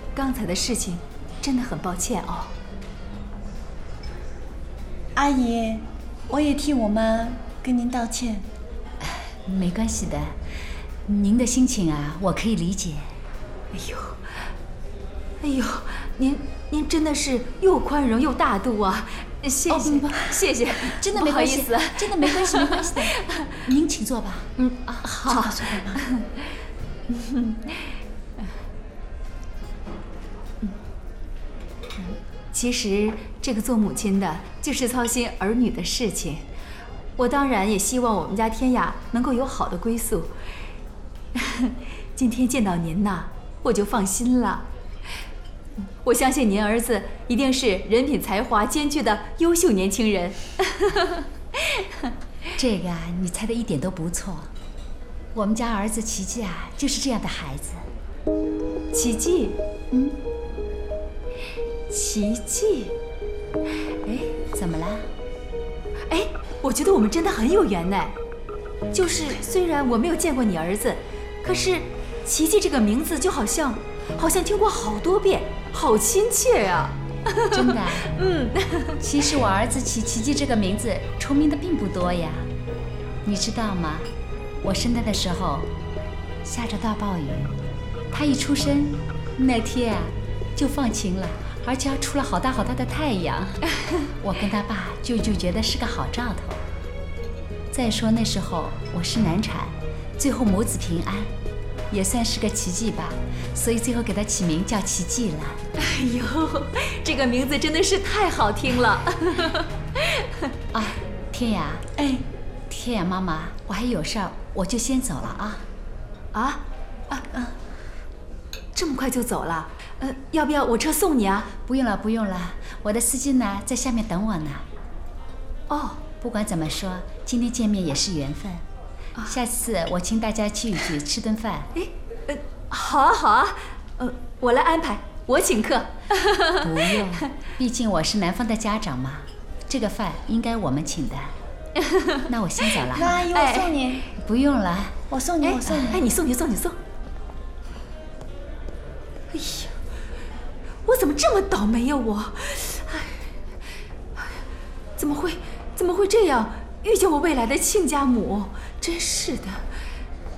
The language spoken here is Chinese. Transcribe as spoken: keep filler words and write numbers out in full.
刚才的事情真的很抱歉哦。 阿姨，我也替我妈跟您道歉。 没关系的，您的心情啊，我可以理解。 哎呦，哎呦，您您真的是又宽容又大度啊！谢谢， 哦、 谢谢， 真的没关系，真的没关系，没关系的。您请坐吧。 嗯，好， 坐吧，妈。 嗯，其实这个做母亲的就是操心儿女的事情。我当然也希望我们家天雅能够有好的归宿。今天见到您呐，我就放心了。我相信您儿子一定是人品才华兼具的优秀年轻人。 这个啊，你猜的一点都不错。我们家儿子奇迹啊，就是这样的孩子。 奇迹， 嗯， 奇迹。 哎，怎么了？ 哎，我觉得我们真的很有缘呢。就是虽然我没有见过你儿子，可是奇迹这个名字就好像，好像听过好多遍，好亲切呀。 真的？ 嗯。 其实我儿子起奇迹这个名字重名的并不多呀，你知道吗？我生他的时候下着大暴雨，他一出生那天啊就放晴了，而且还出了好大好大的太阳。我跟他爸就就觉得是个好兆头。再说那时候我是难产，最后母子平安，也算是个奇迹吧，所以最后给他起名叫奇迹了。 哎呦，这个名字真的是太好听了。 啊，天雅， 哎， 天雅妈妈，我还有事儿，我就先走了啊。 啊啊啊！这么快就走了？呃，要不要我车送你啊？ 不用了，不用了，我的司机呢在下面等我呢。 哦， 不管怎么说，今天见面也是缘分。啊、下次我请大家去一起吃顿饭。 哎，呃，好啊，好啊，呃，我来安排，我请客。 不用，毕竟我是男方的家长嘛，这个饭应该我们请的。那我先走了。 那阿姨，我送你。 哎、不用了， 我送你，我送你。 哎，你送，你送，你送。哎呀，我怎么这么倒霉呀、啊、我！哎，怎么会，怎么会这样遇见我未来的亲家母？真是的。